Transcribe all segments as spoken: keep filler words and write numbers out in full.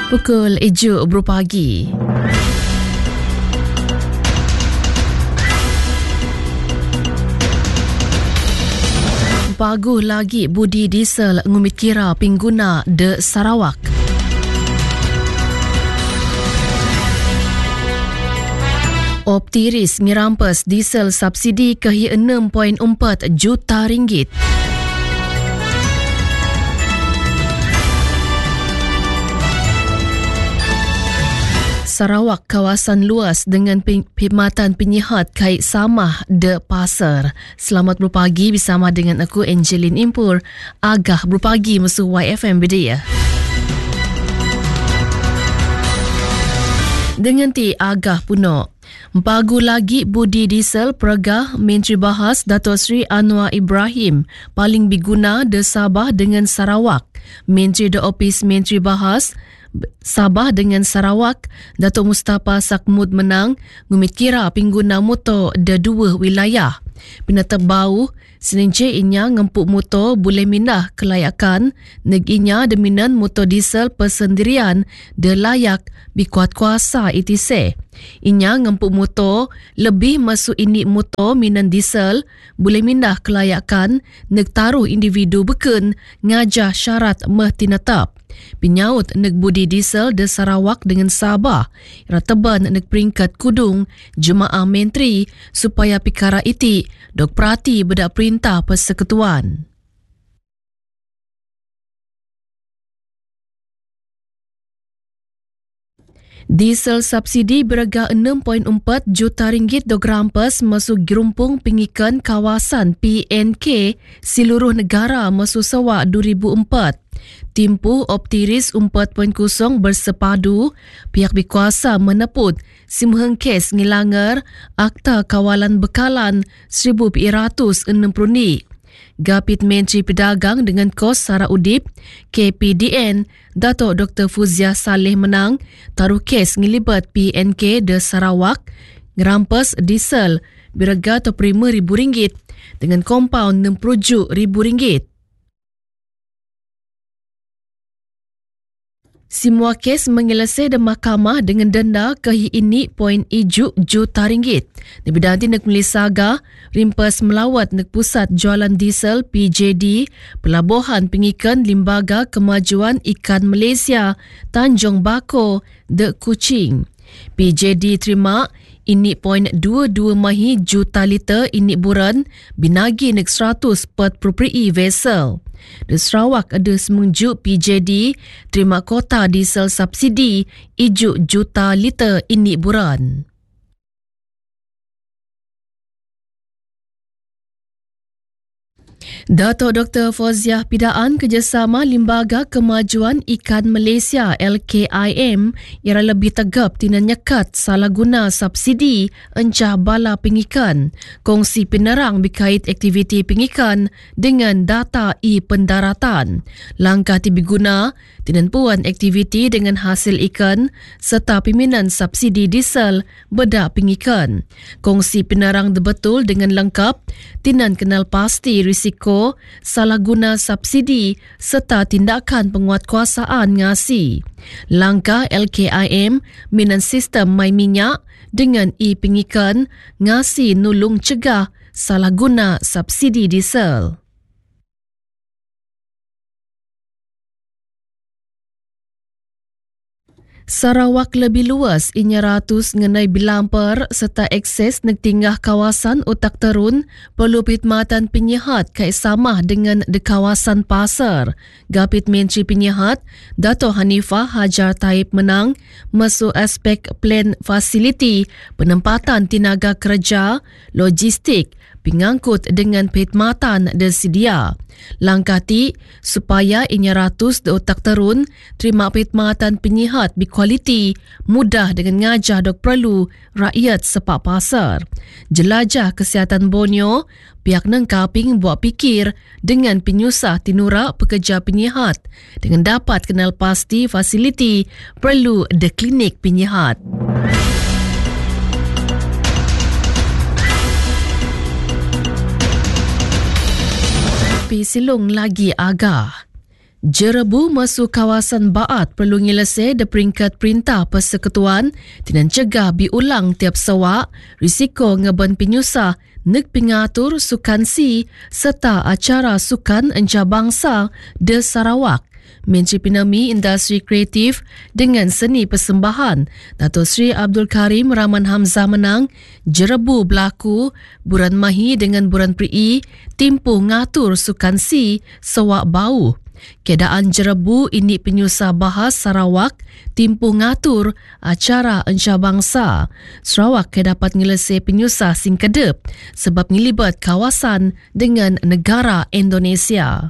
Pukul tujuh pagi. Bagus lagi budi diesel ngumit kira pengguna de Sarawak. Optiris mirampas diesel subsidi ke enam perpuluhan empat juta ringgit. Sarawak kawasan luas dengan perkhidmatan penyihat kait samah de pasar. Selamat berpagi bersama dengan aku Angeline Impur. Agah berpagi musuh Y F M Bedaya. Dengan ti agah punok. Bagu lagi budi diesel peragah Menteri Bahas Dato' Sri Anwar Ibrahim paling berguna de Sabah dengan Sarawak. Menteri de Opis Menteri Bahas Sabah dengan Sarawak, Dato' Mustafa Sakmud menang ngumit kira pengguna motor de dua wilayah. Penatap bau, senince inya ngempuk motor boleh mindah kelayakan, neginya deminan motor diesel persendirian de layak bikuat kuasa itise. Inya ngempuk motor lebih masuk ini motor minan diesel boleh mindah kelayakan neg taruh individu beken ngajah syarat meh tinatap. Penyaut neg budi diesel de Sarawak dengan Sabah rateban neg peringkat kudung Jemaah Menteri supaya pikara iti dok perhati bedak perintah persekutuan. Diesel subsidi berharga enam perpuluhan empat juta ringgit dok rampas masuk gerumpung pengikan kawasan P N K seluruh negara masuk sawak dua ribu empat. Timpu Optiris empat titik kosong bersepadu, pihak berkuasa meneput simheng kes ngilangar Akta Kawalan Bekalan seribu sembilan ratus enam puluh ni. Gapit Menteri Pedagang dengan Kos Sara Udip, K P D N, Dato' Doktor Fuziah Saleh menang taruh kes ngilibat P N K de Sarawak ngerampas diesel berharga dua puluh lima ribu ringgit dengan kompaun enam puluh ribu ringgit. Semua kes mengelesai di mahkamah dengan denda ke ini poin iju juta ringgit. Dibidanti nak melisaga rimpas melawat nak pusat jualan diesel P J D Pelabuhan Pengikan Limbaga Kemajuan Ikan Malaysia Tanjung Bako de Kuching. P J D terima ini poin dua puluh dua mahi juta liter ini buran binagi nak seratus empat puluh vessel. Di Sarawak ada semenjuk P J D terima kota diesel subsidi iju juta liter ini buran. Dato' Doktor Fauziah Pidaan Kerjasama Limbaga Kemajuan Ikan Malaysia L K I M ia lebih tegap tina nyekat salah guna subsidi encah bala pengikan. Kongsi penerang berkait aktiviti pengikan dengan data e-pendaratan. Langkah ti berguna tinanpuan aktiviti dengan hasil ikan serta piminan subsidi diesel bedak pengikan. Kongsi penerang betul dengan lengkap tinan kenal pasti risiko salah guna subsidi serta tindakan penguatkuasaan ngasi. Langkah L K I M minan sistem mai minyak dengan e-pengikan ngasi nulung cegah salah guna subsidi diesel. Sarawak lebih luas inya ratus ngenai bilampar serta akses neg tingah kawasan otak terun perlu perkhidmatan penyihat kait samah dengan de kawasan pasar. Gapit Menteri Penyihat Dato' Hanifah Hajar Taib menang masuk aspek plan fasiliti penempatan tenaga kerja, logistik, pengangkut dengan perkhidmatan dan sedia. Langkah ti supaya inya ratus de otak terun terima perkhidmatan penyihat berkualiti mudah dengan ngajah dok perlu rakyat sepak pasar. Jelajah kesihatan Borneo, pihak nengkaping buat pikir dengan penyusah tinura pekerja penyihat dengan dapat kenal pasti fasiliti perlu de klinik penyihat. Pi silung lagi agak. Jerebu masuk kawasan Baat perlu ngilese de peringkat Perintah Persekutuan tinan cegah biulang tiap sewak, risiko ngeben penyusah, nek pingatur sukan si serta acara sukan antarabangsa de Sarawak. Menteri Pinami Industri Kreatif dengan Seni Persembahan Dato' Sri Abdul Karim Rahman Hamzah menang jerebu berlaku buran Mahi dengan buran Peri timpu ngatur sukan si sewak bau. Keadaan jerebu ini penyusah bahas Sarawak timpu ngatur acara antarabangsa. Sarawak ke dapat ngelese penyusah sing kedep sebab ngilibat kawasan dengan negara Indonesia.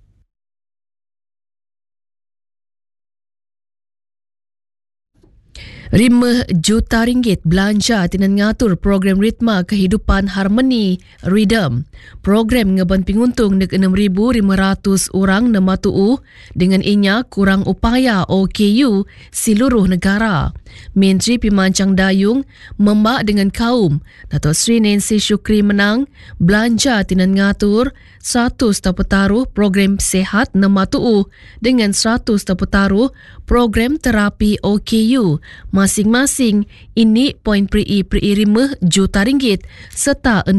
lima juta ringgit belanja tinan ngatur program ritma kehidupan harmoni Rhythm. Program ngeban penguntung nek enam ribu lima ratus orang nematu dengan inya kurang upaya O K U seluruh negara. Menteri Pimancang Dayung membak dengan kaum Dato' Sri Nancy Shukri menang belanja tinan ngatur seratus taputaruh program sehat nematu dengan seratus taputaruh program terapi O K U. Masing-masing ini poin peri peri lima juta ringgit serta